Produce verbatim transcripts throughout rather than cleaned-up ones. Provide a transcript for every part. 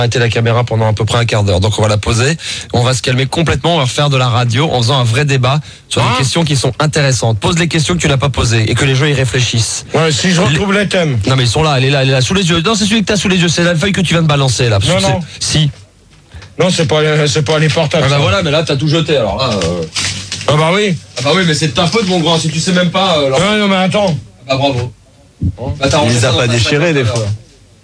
arrêter la caméra pendant à peu près un quart d'heure. Donc on va la poser, on va se calmer complètement, on va faire de la radio en faisant un vrai débat sur hein des questions qui sont intéressantes. Pose les questions que tu n'as pas posées et que les gens y réfléchissent. Ouais, si je retrouve les thèmes. Non mais ils sont là, elle est là, elle est là sous les yeux. Non, c'est celui que t'as sous les yeux, c'est la feuille que tu viens de balancer là. Non, non. Si. Non, c'est pas, c'est pas les portables. Ah bah voilà, mais là t'as tout jeté alors là. Euh... Ah bah oui. Ah bah oui, mais c'est de ta faute mon grand, si tu sais même pas. Euh, alors... Non, non, mais attends. Ah bah bravo. Bon, bah, Il les a pas déchirés des fois.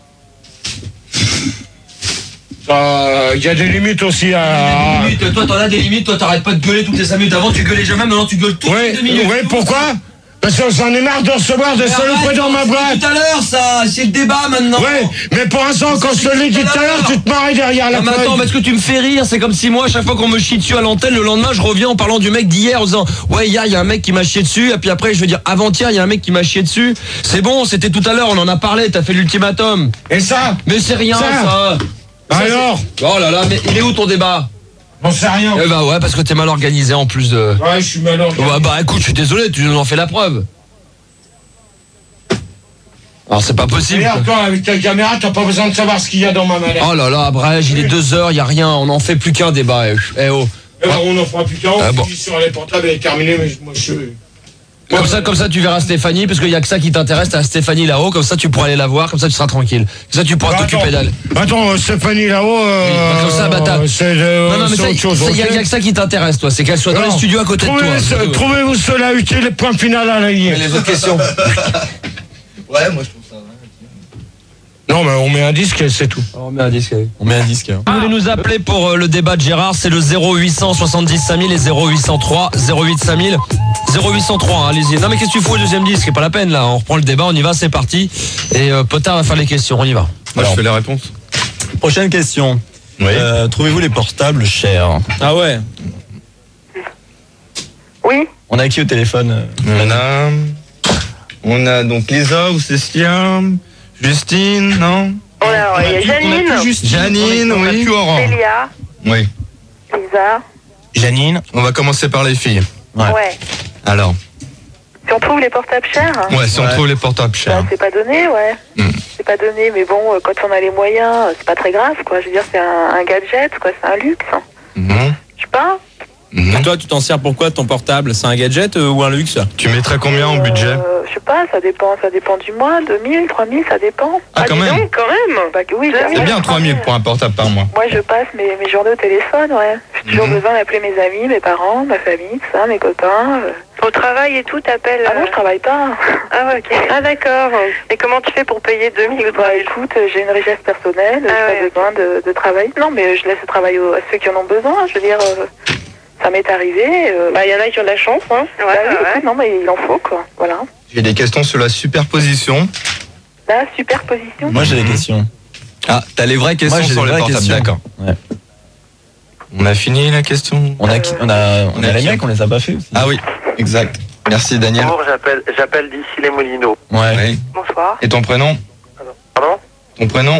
Il y a des limites aussi à... Des limites. Toi t'en as des limites, toi t'arrêtes pas de gueuler toutes les cinq minutes. Avant tu gueulais jamais, maintenant tu gueules toutes les deux minutes. Oui, pourquoi? Parce que j'en ai marre de recevoir des saloperies dans ma boîte. Tout à l'heure ça, c'est le débat maintenant. Oui, mais pour l'instant quand je te l'ai dit tout à l'heure, tu te marrais derrière la feuille. Mais attends, parce que tu me fais rire, c'est comme si moi, à chaque fois qu'on me chie dessus à l'antenne, le lendemain je reviens en parlant du mec d'hier en disant ouais, hier il y a un mec qui m'a chié dessus, et puis après je vais dire avant-hier il y a un mec qui m'a chié dessus. C'est bon, c'était tout à l'heure, on en a parlé, t'as fait l'ultimatum. Et ça? Mais c'est rien ça, ça. Alors? Oh là là, mais il est où ton débat? J'en sais rien. Eh bah ouais, parce que t'es mal organisé en plus de... Ouais, je suis mal organisé. Bah, bah écoute, je suis désolé, tu nous en fais la preuve. Alors c'est pas possible. Regarde, toi, avec ta caméra, t'as pas besoin de savoir ce qu'il y a dans ma mallette. Oh là là, Brège, il est deux heures, il y a rien, on en fait plus qu'un débat. Eh oh. Eh ben, on en fera plus qu'un, ah, on bon. dit sur les portables, elle est terminée, mais moi je... Comme ça, comme ça, tu verras Stéphanie, parce qu'il y a que ça qui t'intéresse, t'as Stéphanie là-haut, comme ça tu pourras aller la voir, comme ça tu seras tranquille. Comme ça tu pourras bah, t'occuper d'elle. Attends, euh, Stéphanie là-haut, euh, oui, bah, comme ça, bah t'as... c'est euh, non, non, mais ça, autre chose. Il okay. y, y a que ça qui t'intéresse, toi, c'est qu'elle soit dans non. les studios à côté trouvez de toi. Ce, trouvez-vous cela utile, point final à la ligne. Les autres questions. Ouais, moi je trouve ça. Non, mais on met un disque et c'est tout. On met un disque. On met un disque. Vous voulez nous appeler pour euh, le débat de Gérard, c'est le zéro huit cent soixante-dix cinq mille et zéro huit cent trois zéro huit cinq mille. zéro huit cent trois, hein, allez-y. Non mais qu'est-ce que tu fous au deuxième disque? C'est pas la peine là, on reprend le débat, on y va, c'est parti. Et euh, Potard va faire les questions, on y va. Moi Alors, je fais les réponses. Prochaine question. Oui. Euh, trouvez-vous les portables chers? Ah ouais. Oui. On a qui au téléphone? On a... On a donc Lisa ou Cécilia, Justine, non? On a, il y a Janine. Justine, Janine, on a, oui. Célia. Oui. Lisa. Janine. On va commencer par les filles. Ouais. ouais. Alors. Si on trouve les portables chers. Ouais, si ouais. on trouve les portables chers. Bah, c'est pas donné, ouais. Mm. C'est pas donné, mais bon, quand on a les moyens, c'est pas très grave, quoi. Je veux dire, c'est un, un gadget, quoi. C'est un luxe. Mm. Je sais pas. Mmh. Toi, tu t'en sers pourquoi ton portable? C'est un gadget euh, ou un luxe? Tu mettrais combien en budget? euh, Je sais pas, ça dépend, ça dépend du mois, deux mille, trois mille, ça dépend. Ah, ah quand même donc, quand même bah, oui, c'est bien trois mille pour un portable par mois. Moi, je passe mes, mes journées au téléphone, ouais. J'ai toujours mmh. besoin d'appeler mes amis, mes parents, ma famille, tout ça, mes copains. Euh... Au travail et tout, t'appelles euh... Ah non, je travaille pas. Ah ouais, ok. Ah d'accord. Et comment tu fais pour payer deux mille? Bah écoute, j'ai une richesse personnelle, ah, j'ai ouais, pas besoin de, de travail. Non, mais je laisse travailler à ceux qui en ont besoin, je veux dire... Euh... Ça m'est arrivé. Euh, bah, il y en a qui ont de la chance, hein. Ouais, bah, oui, ouais. Écoute, non, mais il en faut, quoi. Voilà. J'ai des questions sur la superposition. La superposition? Moi, j'ai des questions. Ah, t'as les vraies questions Moi, sur les portables, d'accord. Ouais. On a fini la question? On a, euh... on a, on, on a, a les mecs, on les a pas fait aussi. Ah oui, exact. Merci, Daniel. Bonjour, j'appelle, j'appelle d'ici les Moulineaux. Ouais. Oui. Bonsoir. Et ton prénom? Pardon? Ton prénom?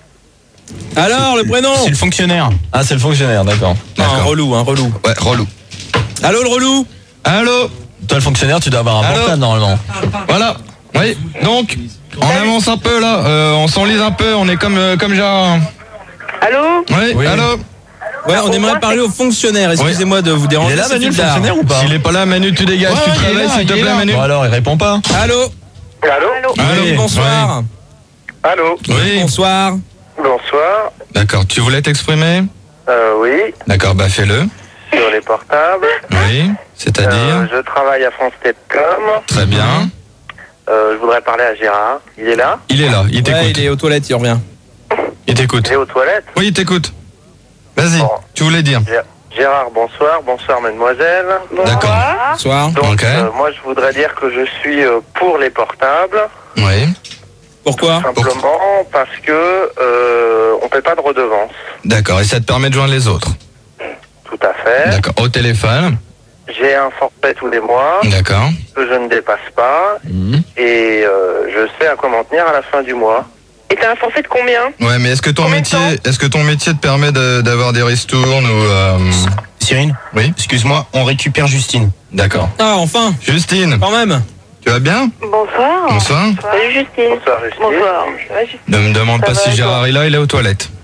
Alors, le prénom? C'est le fonctionnaire. Ah, c'est le fonctionnaire, d'accord. Un relou, un relou. Ouais, relou. Allô, le relou? Allô? Toi, le fonctionnaire, tu dois avoir un Allô? portable, normalement. Voilà. Oui, donc, on avance un peu, là. Euh, on s'enlise un peu, on est comme, euh, comme Gérard. Allô? Oui, oui. Allô? Ouais, on aimerait parler au fonctionnaire. Excusez-moi oui. de vous déranger. Il est là, Manu, le fonctionnaire ou pas? S'il est pas là, Manu, tu dégages, ouais, tu travailles, s'il te plaît, Manu. Bon, alors, il répond pas. Allô? Allô? Allô? Allô, oui. Bonsoir. Oui. Allô? Oui. Bonsoir. Bonsoir. D'accord, tu voulais t'exprimer? Euh, oui. D'accord, bah fais-le. Sur les portables. Oui, c'est-à-dire euh, je travaille à France Télécom. Très bien. Euh, je voudrais parler à Gérard. Il est là? Il est là, il t'écoute. Ouais, il est aux toilettes, il revient. Il t'écoute. Il est aux toilettes? Oui, il t'écoute. Vas-y, bon. Tu voulais dire? Gérard, bonsoir. Bonsoir, mademoiselle. D'accord. Bonsoir. Donc, okay. euh, moi, je voudrais dire que je suis euh, pour les portables. Oui. Tout Pourquoi? simplement parce que euh, on paie pas de redevance. D'accord, et ça te permet de joindre les autres? Tout à fait. D'accord, au téléphone? J'ai un forfait tous les mois. D'accord. Que je ne dépasse pas. Mmh. Et euh, je sais à quoi m'en tenir à la fin du mois. Et t'as un forfait de combien? Ouais, mais est-ce que ton métier, est-ce que ton métier te permet de, d'avoir des ristournes ou euh... Cyril? Oui. Excuse-moi, on récupère Justine. D'accord. Ah, enfin. Justine. Quand même. Tu vas bien? Bonsoir. Bonsoir. Salut Justine. Bonsoir Justine. Bonsoir. Ne me demande pas si Gérard est là, il est aux toilettes.